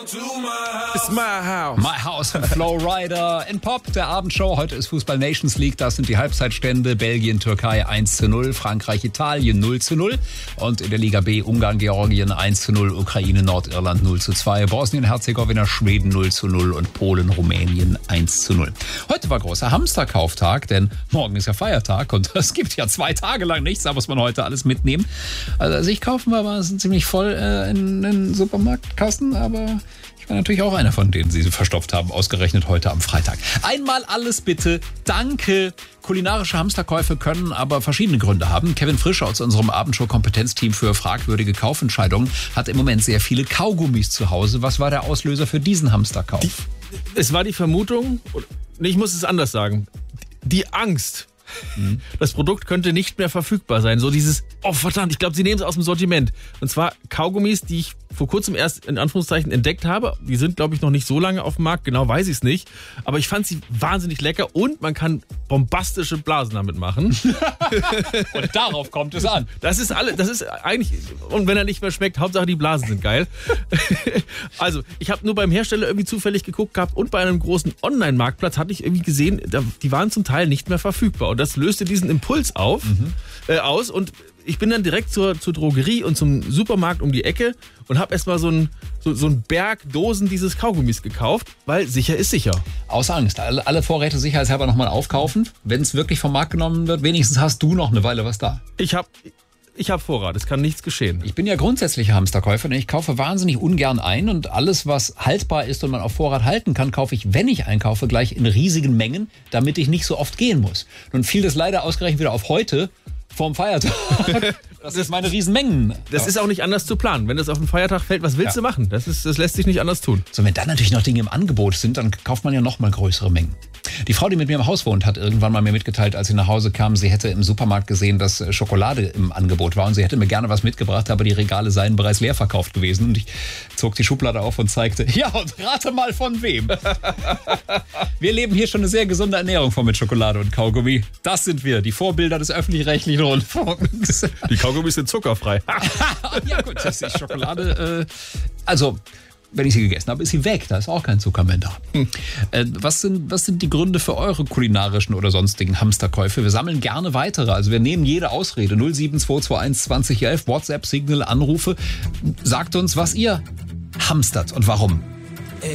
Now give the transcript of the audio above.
It's my house. My House von Flow Rider in Pop, der Abendshow. Heute ist Fußball Nations League, das sind die Halbzeitstände. Belgien, Türkei 1:0, Frankreich, Italien 0:0 und in der Liga B Ungarn, Georgien 1:0, Ukraine, Nordirland 0:2, Bosnien-Herzegowina, Schweden 0:0 und Polen, Rumänien 1:0. Heute war großer Hamsterkauftag, denn morgen ist ja Feiertag und es gibt ja 2 Tage lang nichts, da muss man heute alles mitnehmen. Also ich kaufen war es ziemlich voll in den Supermarktkassen, aber ich war natürlich auch einer von denen, die sie verstopft haben, ausgerechnet heute am Freitag. Einmal alles bitte. Danke. Kulinarische Hamsterkäufe können aber verschiedene Gründe haben. Kevin Frisch aus unserem Abendshow-Kompetenzteam für fragwürdige Kaufentscheidungen hat im Moment sehr viele Kaugummis zu Hause. Was war der Auslöser für diesen Hamsterkauf? Es war die Vermutung, ich muss es anders sagen, die Angst. Das Produkt könnte nicht mehr verfügbar sein. So dieses, oh verdammt, ich glaube, sie nehmen es aus dem Sortiment. Und zwar Kaugummis, die ich vor kurzem erst in Anführungszeichen entdeckt habe. Die sind, glaube ich, noch nicht so lange auf dem Markt. Genau weiß ich es nicht. Aber ich fand sie wahnsinnig lecker und man kann bombastische Blasen damit machen. Und darauf kommt es an. Das ist eigentlich, und wenn er nicht mehr schmeckt, Hauptsache die Blasen sind geil. Also, ich habe nur beim Hersteller irgendwie zufällig geguckt gehabt und bei einem großen Online-Marktplatz hatte ich irgendwie gesehen, die waren zum Teil nicht mehr verfügbar. Und das löste diesen Impuls aus und ich bin dann direkt zur Drogerie und zum Supermarkt um die Ecke und habe erstmal so einen Berg Dosen dieses Kaugummis gekauft, weil sicher ist sicher. Aus Angst. Alle Vorräte sicherheitshalber nochmal aufkaufen. Wenn es wirklich vom Markt genommen wird, wenigstens hast du noch eine Weile was da. Ich hab Vorrat, es kann nichts geschehen. Ich bin ja grundsätzlicher Hamsterkäufer, denn ich kaufe wahnsinnig ungern ein und alles, was haltbar ist und man auf Vorrat halten kann, kaufe ich, wenn ich einkaufe, gleich in riesigen Mengen, damit ich nicht so oft gehen muss. Nun fiel das leider ausgerechnet wieder auf heute, vorm Feiertag. Das ist meine Riesenmengen. Das ist auch nicht anders zu planen. Wenn das auf den Feiertag fällt, was willst du machen? Das lässt sich nicht anders tun. So, wenn dann natürlich noch Dinge im Angebot sind, dann kauft man ja noch mal größere Mengen. Die Frau, die mit mir im Haus wohnt, hat irgendwann mal mir mitgeteilt, als sie nach Hause kam, sie hätte im Supermarkt gesehen, dass Schokolade im Angebot war und sie hätte mir gerne was mitgebracht, aber die Regale seien bereits leer verkauft gewesen. Und ich zog die Schublade auf und zeigte, ja, und rate mal von wem. Wir leben hier schon eine sehr gesunde Ernährung vor mit Schokolade und Kaugummi. Das sind wir, die Vorbilder des öffentlich-rechtlichen Rundfunks. Die Kaugummis sind zuckerfrei. Ja gut, das ist Schokolade. Also, wenn ich sie gegessen habe, ist sie weg. Da ist auch kein Zucker mehr da. Was sind die Gründe für eure kulinarischen oder sonstigen Hamsterkäufe? Wir sammeln gerne weitere. Also wir nehmen jede Ausrede. 07221 2011, WhatsApp, Signal, Anrufe. Sagt uns, was ihr hamstert und warum.